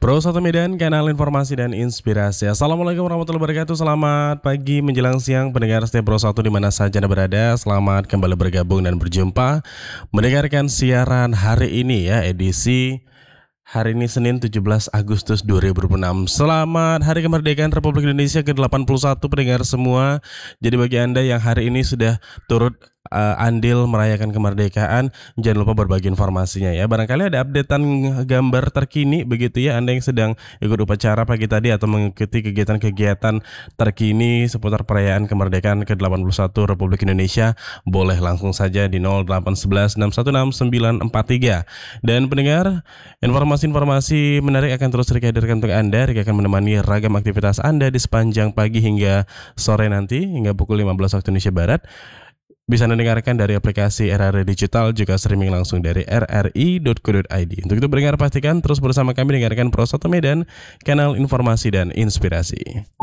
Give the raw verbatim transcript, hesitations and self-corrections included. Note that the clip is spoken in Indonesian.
Pro Satu Medan, kanal informasi dan inspirasi. Assalamualaikum warahmatullahi wabarakatuh. Selamat pagi menjelang siang pendengar setia Pro Satu di mana saja Anda berada. Selamat kembali bergabung dan berjumpa mendengarkan siaran hari ini ya, edisi hari ini Senin tujuh belas Agustus dua ribu dua puluh enam. Selamat Hari Kemerdekaan Republik Indonesia ke delapan puluh satu pendengar semua. Jadi bagi Anda yang hari ini sudah turut uh, andil merayakan kemerdekaan, jangan lupa berbagi informasinya ya. Barangkali ada updatean gambar terkini begitu ya, Anda yang sedang ikut upacara pagi tadi atau mengikuti kegiatan-kegiatan terkini seputar perayaan kemerdekaan ke delapan puluh satu Republik Indonesia, boleh langsung saja di nol delapan satu satu enam satu enam sembilan empat tiga. Dan pendengar, informasi-informasi menarik akan terus Rika hadirkan untuk Anda. Rika akan menemani ragam aktivitas Anda di sepanjang pagi hingga sore nanti, hingga pukul lima belas waktu Indonesia Barat. Bisa Anda dengarkan dari aplikasi R R I Digital, juga streaming langsung dari r r i dot co dot i d. Untuk itu pendengar pastikan terus bersama kami dengarkan Pro Satu Medan, kanal informasi dan inspirasi.